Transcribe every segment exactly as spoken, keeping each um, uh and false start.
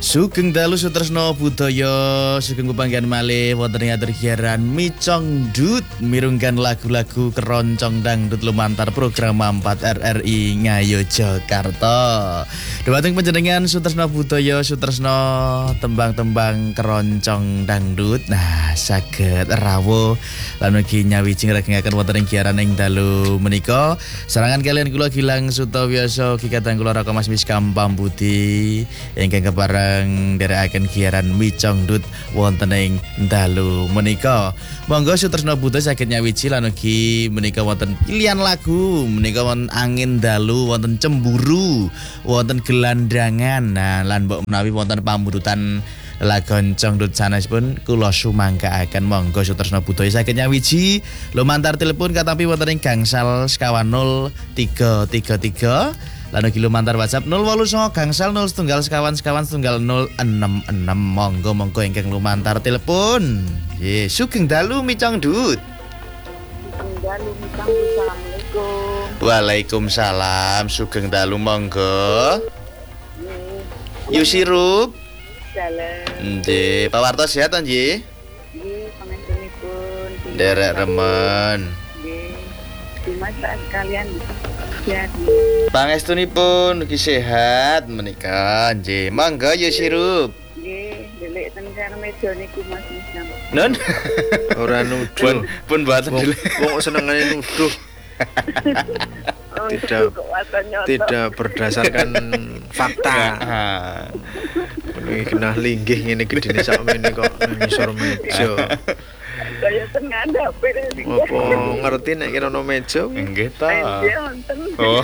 Sugeng dalu sutresna budaya sugeng pepanggihan malih wonten ing atur giaran Micong Dut mirunggan lagu-lagu keroncong dangdut lumantar program empat R R I Ngayo Jakarta. Dhumateng panjenengan sutresna budaya sutresna tembang-tembang keroncong dangdut. Nah, saged rawuh lan ugi nyawijing regengaken wonten ing giaran ing dalu menika. Serangan kalian kula Gilang Sutawiasa ugi kadang kula Raka Mas Miskam Pambudi ingkang kepareng nderekaken giaran Micong Dut wonten ing dalu menika. Monggo sutresna budaya saged nyawiji lan ugi menika wonten pilihan lagu, menika wonten angin dalu, wonten cemburu, wonten gelandangan. Nah, lan mbok menawi wonten pambututan lagoncong dut sanesipun kula sumangkaaken monggo sutresna budaya saged nyawiji lumantar telepon katampi wonten ing gangsal sekawan nol tiga tiga tiga lan ugi lumantar WhatsApp nol wolu songo gangsal nol setunggal sekawan sekawan setunggal nol enam enam. Monggo monggo ingkang lumantar telepon. Nggih, sugeng dalu Micong Dut. Sugeng dalu Micong Dut. Assalamualaikum. Waalaikumsalam. Sugeng dalu monggo. Yu sirup. Salam. Nggih, Pak Warto sehat ta nggih? Nggih, pangapunten. Derek remen. Nggih. Dimasak sekalian sehat. Pangestunipun ugi sehat menika nggih. Monggo yu sirup. Nggih, delik ten karo meja niku Mas Misam. Nun. Ora nuduh. Pun pun mboten Wong delik. wong senengane nuduh. Tidak tidak berdasarkan fakta. Ini kena linggih ngene gedine sakmene kok ngisor meja. Kaya tengah dapur iki. Apa ngerti nek kira ono meja? Nggih ta. Nggih wonten. Oh.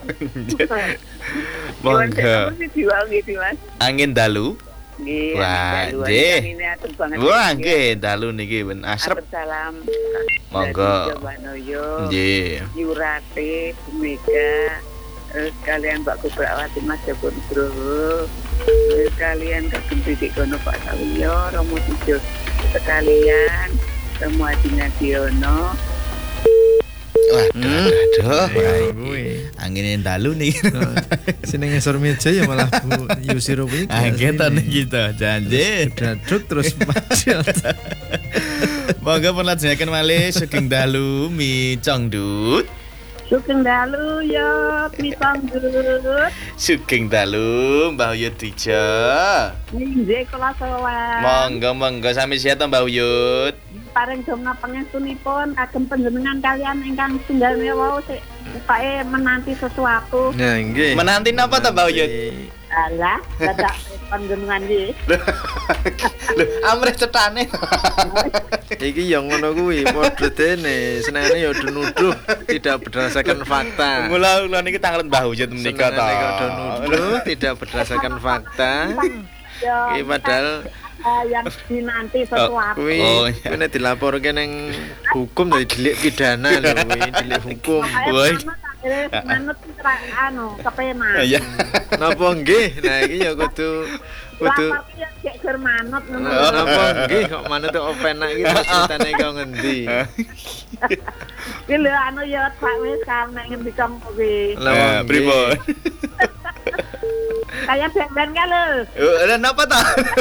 Monggo. Diwal nggih, Mas. Angin dalu. Nggih. Wah, nggih. Wah, nggih, dalu niki ben asrep. Salam. Monggo. Jawanoyo. Nggih. Yurate, Bumega, terus kalian Mbak Kubrawati Mas Jabon Groho, terus kalian Kagem Didik Gono Pak Sawiyo, Romo Tijo sekalian, semua Dinadiono. Waduh, aduh, kuwi. angin dalu nih. Sini ngisor meja ya malah Bu Yusirup iki. Angin ta niki to, janji. Daduk terus macet. Monggo pun lajengaken malih sugeng dalu Micong Dut. Sugeng dalu ya Micong Dut. Sugeng dalu Mbah Uyut Dija. Nggih kula sowan. Monggo monggo sami sehat to Mbah Uyut. Paring domna pangestunipun kagem panjenengan kalian ingkang tunggal mewa sik upake menanti sesuatu. Nah, nggih. Menanti napa to Mbah Uyut? Alah, dadak panjenengan nggih. Lho, amrih cetane. Iki ya ngono kuwi, padha dene. Senengane ya nuduh tidak berdasarkan fakta. Mula kula niki tanglet Mbah Uyut menika to. Senengane kok nuduh tidak berdasarkan fakta. Iki padahal yang dinanti sesuatu. Kuwi Oh, kuwi nek dilaporke ning hukum dari delik pidana lho kuwi, delik hukum. Woi. Manut anu kepenak. Iya. Napa nggih? Nah iki ya kudu kudu Lapor ki gek gur manut ngono. napa nggih kok manut kok penak iki ceritane kok ngendi? Ki lho anu ya Pak wis kan nek ngendi kang kuwi. Lah pripun? Kayak ben-ben ka lho. Eh, napa ta?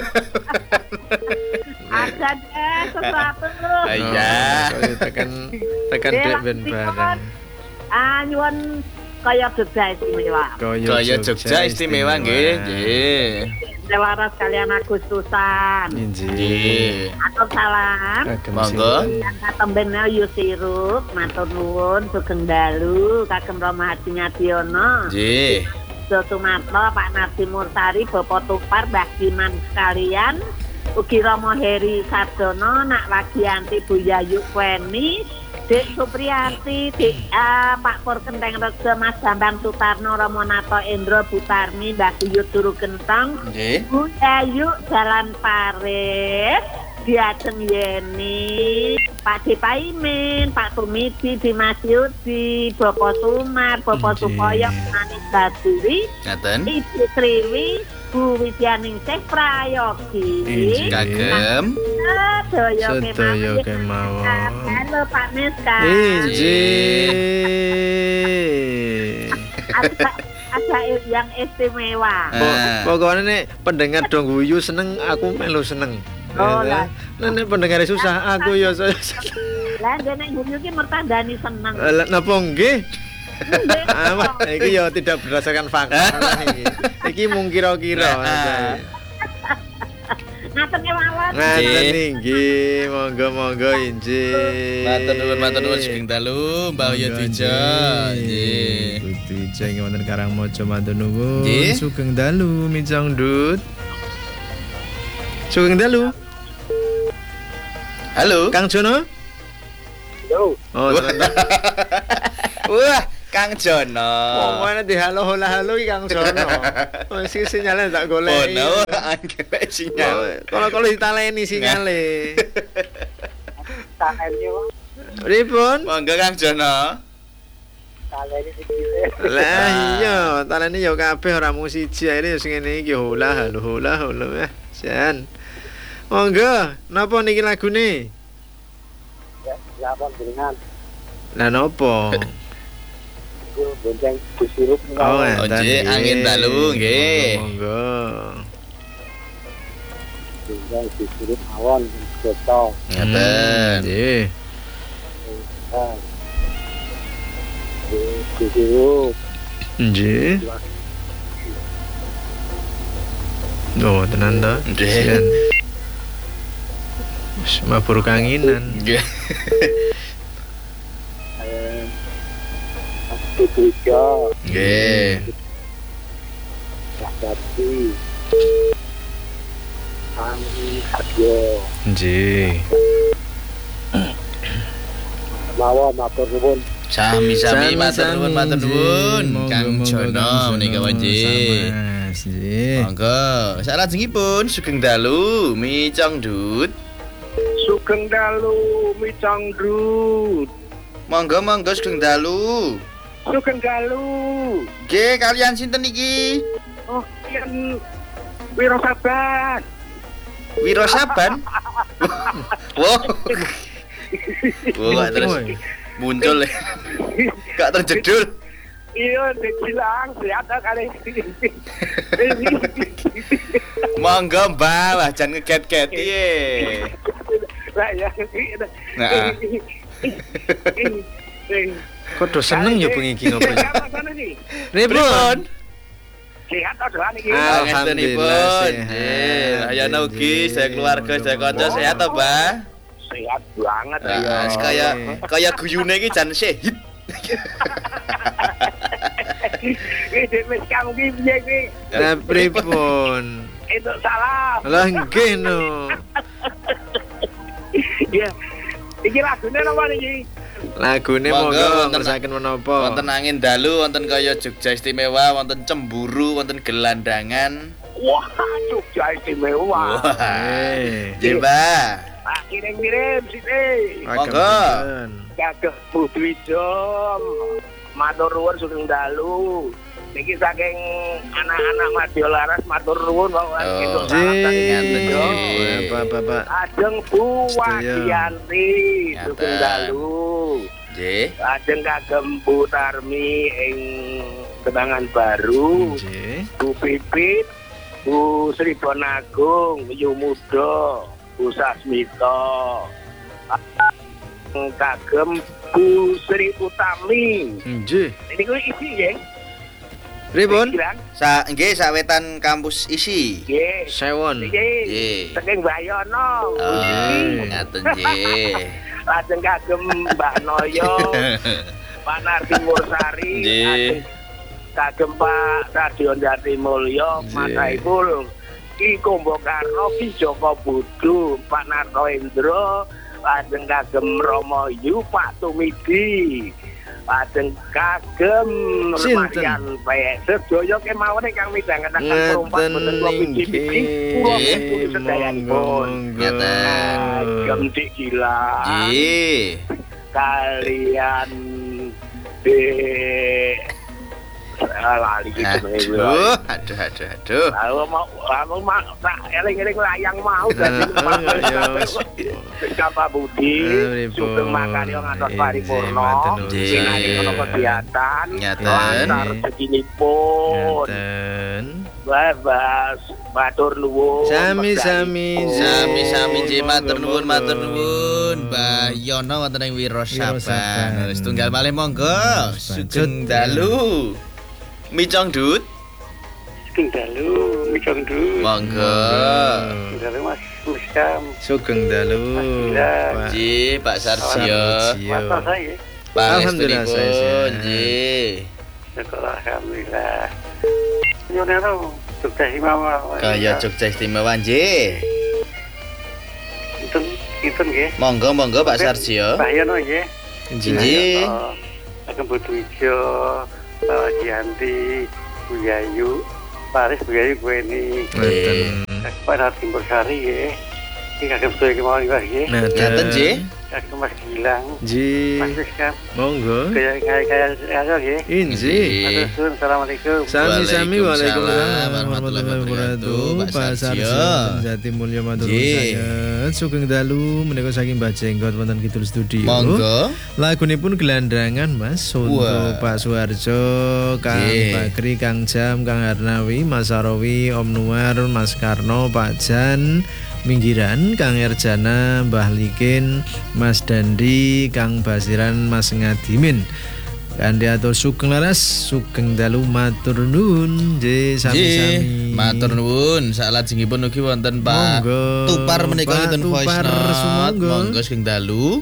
Ada deh sesuatu. Iya. Tekan tekan dek ben bareng. Ah nyuwun kaya Jogja istimewa. Kaya Jogja istimewa nggih, nggih. Laras kalian Agustusan. Nggih. Atur salam. Monggo. Yang katembene Yusirup, matur nuwun sugeng dalu kagem Rama Hadi Ngadiono. Nggih. Dotu Matlo, Pak Nardi Murtari, Bapak Tupar, Mbah Diman sekalian, ugi Romo Heri Sardono, Nak Wagianti, Bu Yayu Kweni, Dek Supriyanti, Dek uh, Pak Pur Kenteng Rejo, Mas Bambang Sutarno, Romo Nato Endro, Bu Tarmi, Mbah Buyut Turu Gentong, Nggih. Bu Yayu Jalan Paris, Diajeng Yeni, Pak Dipaimin, Pak Tumidi, Dimas Yudi, Bapak Sumar, Bapak Supoyo, Manis Baduri, Ngaten. Ibu Triwi, Bu Widyaningsih Prayogi. Kagem. Sedaya Sedaya kemawon. Halo Pak Miska. Injih. ada yang istimewa. Ah. Pokoknya nek pendengar dong guyu seneng, aku melu seneng. Oh, lah. Nah, nek pendengar susah, aku ya saya. Lah dene guyu ki mertandani seneng. Lah napa nggih? Amat iki ya tidak berdasarkan fakta iki. Iki mung kira-kira. Ngaten mawon. Ngaten nggih, monggo-monggo injih. Matur nuwun, matur nuwun sugeng dalu, Mbah Yodija. Nggih. Yodija ing wonten Karangmojo matur nuwun. Nggih. Sugeng dalu Micong Dut. Sugeng dalu. Halo. Kang Jono? Yo. Oh, ternyata. Wah, Kang Jono. Oh, mana di halo halo halo iki Kang Jono. Oh, si sinyalnya tak goleki. Oh, no, angge sinyal. Kalau kalau ditaleni sinyale. Taleni wae. Ripun? Monggo Kang Jono. Taleni iki. Lah iya, taleni ya kabeh ora mung siji ae sing ngene iki hola halo hola halo ya. Jan. Monggo, napa niki lagune? Ya, lapon jenengan. Lah napa? Iku bonceng disurup Oh, Oh, nggih, angin dalu nggih. Monggo. bonceng disurup awon ketok. Ngaten. Nggih. Ah. Disurup. Nggih. Oh, tenan ta? Nggih. Sian. Wis mabur kanginan. Nggih. Eh. Tiga. Nggih. Tapi Ami Satyo Nggih. mawa matur nuwun. Sami-sami matur nuwun, matur nuwun. Kang Jono menika wae nggih. Mas, nggih. Monggo, salajengipun sugeng dalu Micong Dut. Sugeng dalu Micong Dut. Monggo monggo sugeng dalu. Sugeng dalu. Nggih, kalian sinten iki? Oh, yen Wiro Saban. Wiro Saban. Wow. Wah, terus muncul ya. Gak terjedul. Iya, dibilang sehat kali. Monggo Mbah, wah jan ngeget-get piye. Lah ya. Nah. Kok do seneng ya bengi iki ngopo ya? Pripun? Ripun? Sehat to doan iki. Alhamdulillah. sehat. Ayana ugi saya keluarga, saya kanca sehat to, Mbah? Sehat banget Nah, ya. kaya kaya guyune iki jan sehit. Iki wis kamu iki piye iki? Lah pripun? Itu salah. Lah nggih no. Iya. Iki lagune napa niki? Lagune Monggo, monggo wonten- ngersaken menapa? Wonten angin dalu, wonten kaya Jogja istimewa, wonten cemburu, wonten gelandangan. Wah, Jogja istimewa. Wah. Eh, Nggih, Mbah. Pak kirim-kirim sini. Monggo. Kagem Budwijom. Matur nuwun sugeng dalu. Niki saking anak-anak Madya Laras matur nuwun wae Oh, gitu. ngaten, Nggih. nggih. Bapak-bapak. Ajeng Bu Sedaya. Wadianti sugeng Ngaten. dalu. Nggih. Ajeng kagem Bu Tarmi ing Kenangan Baru. Nggih. Bu Pipit, Bu Sri Bonagung, Yu Muda, Bu Sasmito, kagem Bu Sri Utami. Nggih. Ini gue isi ya. Pripun? Sa nggih sawetan kampus isi. Nggih. Sewon. Nggih. Nggih. Saking Mbak Yono. Oh, Nggih. ngaten nggih. Lajeng kagem Mbak Noyo, Pak Nardi Mursari, Nggih. lajeng kagem Pak Radion Jati Mulyo, Mas Nggih. Saiful, Ki Kombo Karno, Ki Joko Budu, Pak Narto Indro, lajeng kagem Romo Yu, Pak Tumidi, lajeng kagem Sinten? Marian P. Sedaya kemawon ingkang midhangenaken perumpat Ngaten boten kula piji-piji, kula nggih. ngapuni sedayanipun. Ngaten. Kagem Dik Gila. Nggih. Kalian di lali gitu Aduh, aduh, aduh, aduh. Aku mau aku mau tak eling-eling layang mau dadi Kapa Budi sugeng makani ngantos paripurna sinari ono kegiatan lancar rezekinipun bebas matur nuwun sami-sami Sami-sami nggih matur nuwun matur nuwun Mbah Yono wonten ing Wirosabang. Setunggal malih monggo sugeng dalu. Micong Dut. Sugeng dalu, Micong Dut. Monggo. Dalu Mas Muskam. Sugeng dalu. Nggih, Pak Sarjo. Matur saya. Alhamdulillah saya sehat. Nggih. Alhamdulillah. Nyonero Jogja Istimewa. Kaya Jogja Istimewa nggih. Itu itu nggih. Monggo monggo Pak Sarjo. Pak Yono nggih. Nggih. Ageng Budijo, Pak Gianti, Bu Yayu, Paris Bu Yayu kuweni. Nggih. Pada Timur Sari nggih. Iki kagem sedaya kemawon nggih. Ngaten nggih. Kagem Mas Gilang. Nggih. Mas Rizkan. Monggo. Kayak kayak kayak nggih. Inji. Assalamualaikum. Sami-sami Waalaikumsalam waalaikumsalam warahmatullahi wabarakatuh. Pak Pak Sarjo. Sarjo Jati Mulya matur nuwun sanget. Sugeng dalu menika saking Mbah Jenggot wonten Kidul Studio. Monggo. Lagunipun gelandangan Mas untuk Wah. Pak Suwarjo, Kang Nggih. Bakri, Kang Jam, Kang Harnawi, Mas Sarawi, Om Nuar, Mas Karno, Pak Jan, Minggiran, Kang Erjana, Mbah Likin, Mas Dandi, Kang Basiran, Mas Ngadimin. Kanthi atur sugeng laras, sugeng dalu matur nuwun, nggih sami-sami. Nggih, matur nuwun. Salajengipun ugi wonten Pak Monggo. Tupar menika Pak wonten voice Tupar, note. sumangga. Monggo sugeng dalu.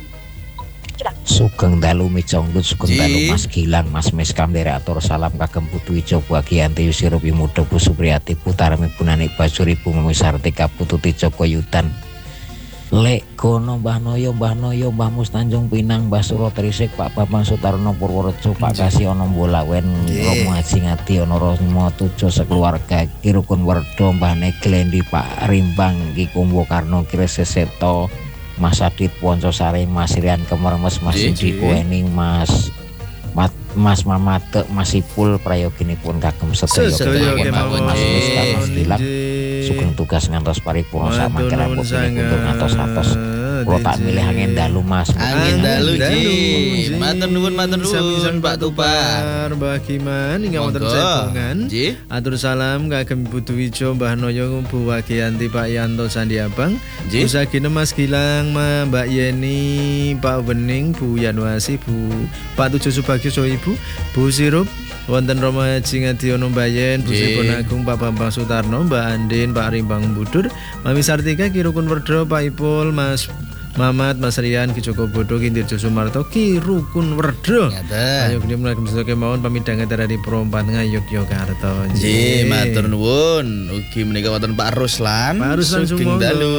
Sugeng dalu Micong Dut, sugeng Ji. dalu Mas Gilang, Mas Miskam dari atur salam kagem Putu Ijo Bagianti Yusirupi Muda Bu Supriyati Putarmi Punani Basuri Bu Memisartika Putu Tijo Koyutan Lek Gono Mbah Noyo Mbah Noyo Mbah Mus Tanjung Pinang Mbah Suro Trisik Pak Bambang Sutarno Purworejo Pak Kasih ono Bolawen Romo Haji Ngati ono Romo Tujo sekeluarga Kirukun Werdo Mbah Neglendi Pak Rimbang Ki Kumbo Karno Kire Seseto Mas Adit Ponco Sari Mas Rian Kemermes Mas Ji, Sindi ji. Kuening Mas Mat, Mas Mamate Mas Ipul prayoginipun kagem sedaya Sedaya kemawon kemawon, Mas Ji. Miskam Mas Gilang Nggih. sugeng tugas ngantos paripurna sak Matur mangkira nuwun putune kuntur sanget. ngantos-ngantos kula tak milih angin dalu Mas. Angin dalu Dalu, Ji. Ji. Matur nuwun matur nuwun Sami-sami Pak Tupar. Mbah Giman ingkang wonten Monggo. cepungan. Nggih. Atur salam kagem Putu Wijo Mbah Noyo Bu Wagianti Pak Yanto Sandi Abang. Nggih. Usagine Mas Gilang Ma, Mbak Yeni Pak Wening Bu Yanwasi Bu Pak Tujo Subagio so Ibu Bu Sirup wonten Roma Haji Ngadiono Mbayen Bu Nggih. Sipun Agung Pak Bambang Sutarno Mbak Andin Pak Rimbang Budur Mami Sartika Kirukun Werdo Pak Ipul Mas Mamat Mas Rian Ki Joko Bodo Kintirjo Sumarto Ki Rukun Werdo. Ngaten. Ayo gede mulai kemudian kemauan pamidangan dari perompat Yogyakarta. Nggih, matur nuwun. Ugi menika wonten Pak Ruslan. Pak Ruslan sugeng sumangga. dalu.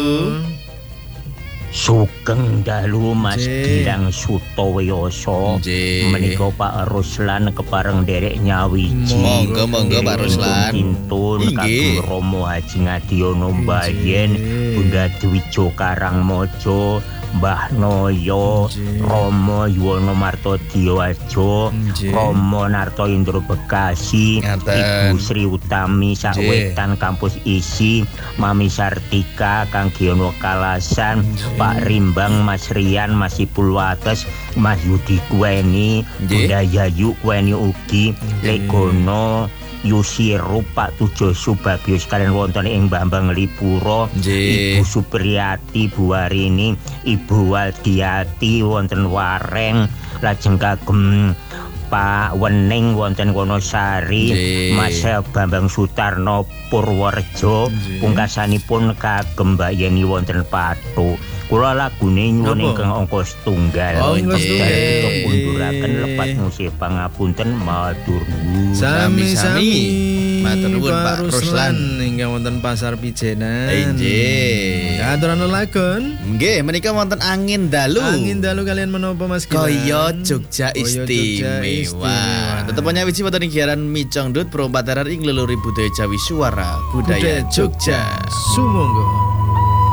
Sugeng dalu Mas Nggih. Gilang Sutoyoso Nggih. menika Pak Ruslan kepareng derek nyawiji Monggo, monggo, Pak Ruslan. Kintun Nggih. kagem Romo Haji Ngadiono Mbayen Bunda Dwijo Karangmojo Mbah Noyo Nggih. Romo Yuwono Marto Diowajo Nggih. Romo Narto Indro Bekasi Ngaten. Ibu Sri Utami Sakwetan Kampus Isi Mami Sartika Kang Giono Kalasan Nggih. Pak Rimbang Mas Rian Mas Ipul Wates Mas Yudi Kueni Nggih. Bunda Yayu Kueni ugi Legono Yusiru Pak Tujo Subagio sekalian wonten ing Bambang Lipuro Nggih. Ibu Supriyati Bu Warini Ibu Waldiati wonten Wareng lajeng kagem Pak Wening wonten Wonosari Nggih. Mas Bambang Sutarno Purworejo Nggih. pungkasanipun kagem Mbak Yeni wonten Patu kula lagune nyuwun Napa? ingkang angka setunggal Oh, angka setunggal. Dari kunduraken lepat musih pangapunten matur nuwun. Sami-sami Matur nuwun, Pak Pak Ruslan. Ruslan ingkang wonten Pasar Pijenan. Nggih. Aturan lagon. Nggih, menika wonten angin dalu. Angin dalu kalian menapa Mas Gilang? Kaya Jogja Kaya Jogja istimewa. istimewa. Tetep nyawiji wonten giaran Micong Dut perompat R R I ngleluri budaya Jawi Suara Budaya Budaya Jogja. Sumangga.